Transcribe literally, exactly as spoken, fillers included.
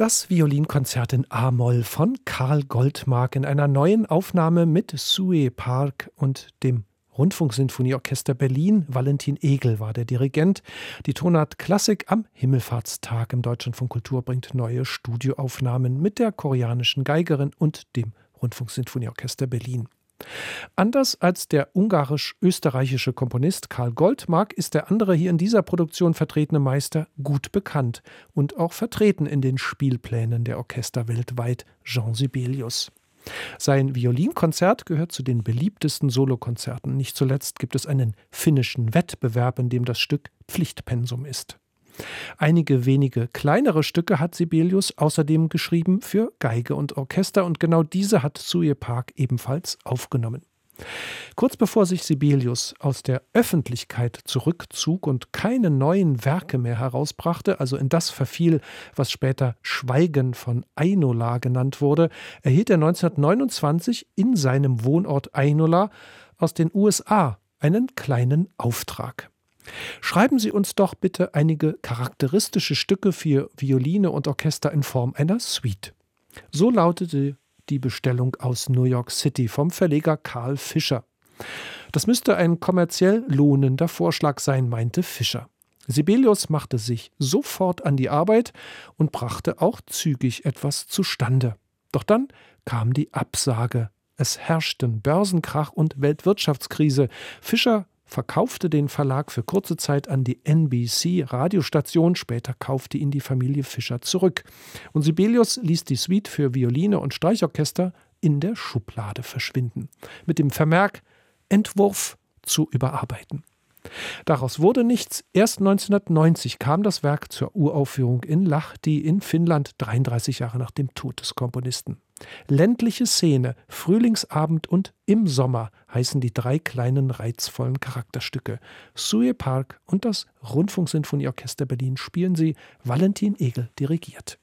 Das Violinkonzert in A-Moll von Karl Goldmark in einer neuen Aufnahme mit Sue Park und dem Rundfunksinfonieorchester Berlin. Valentin Egel war der Dirigent. Die Tonart Klassik am Himmelfahrtstag im Deutschlandfunk Kultur bringt neue Studioaufnahmen mit der koreanischen Geigerin und dem Rundfunksinfonieorchester Berlin. Anders als der ungarisch-österreichische Komponist Karl Goldmark ist der andere hier in dieser Produktion vertretene Meister gut bekannt und auch vertreten in den Spielplänen der Orchester weltweit, Jean Sibelius. Sein Violinkonzert gehört zu den beliebtesten Solokonzerten. Nicht zuletzt gibt es einen finnischen Wettbewerb, in dem das Stück Pflichtpensum ist. Einige wenige kleinere Stücke hat Sibelius außerdem geschrieben für Geige und Orchester und genau diese hat Sue Park ebenfalls aufgenommen. Kurz bevor sich Sibelius aus der Öffentlichkeit zurückzog und keine neuen Werke mehr herausbrachte, also in das verfiel, was später Schweigen von Einola genannt wurde, erhielt er neunzehnhundertneunundzwanzig in seinem Wohnort Einola aus den U S A einen kleinen Auftrag. Schreiben Sie uns doch bitte einige charakteristische Stücke für Violine und Orchester in Form einer Suite. So lautete die Bestellung aus New York City vom Verleger Carl Fischer. Das müsste ein kommerziell lohnender Vorschlag sein, meinte Fischer. Sibelius machte sich sofort an die Arbeit und brachte auch zügig etwas zustande. Doch dann kam die Absage. Es herrschten Börsenkrach und Weltwirtschaftskrise. Fischer verkaufte den Verlag für kurze Zeit an die N B C-Radiostation, später kaufte ihn die Familie Fischer zurück. Und Sibelius ließ die Suite für Violine und Streichorchester in der Schublade verschwinden, mit dem Vermerk, Entwurf zu überarbeiten. Daraus wurde nichts. Erst neunzehnhundertneunzig kam das Werk zur Uraufführung in Lahti in Finnland, dreiunddreißig Jahre nach dem Tod des Komponisten. Ländliche Szene, Frühlingsabend und Im Sommer heißen die drei kleinen reizvollen Charakterstücke. Sue Park und das Rundfunksinfonieorchester Berlin spielen sie, Valentin Egel dirigiert.